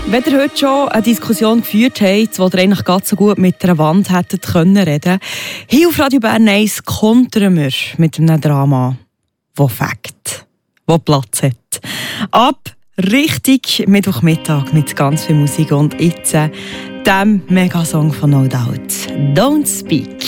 Wenn ihr heute schon eine Diskussion geführt habt, wo ihr eigentlich ganz so gut mit einer Wand hättet können reden, hier auf Radio Bern 1 kontern wir mit einem Drama, das fängt, das Platz hat. Ab richtig Mittwochmittag mit ganz viel Musik und jetzt dem Megasong von No Doubt, Don't Speak.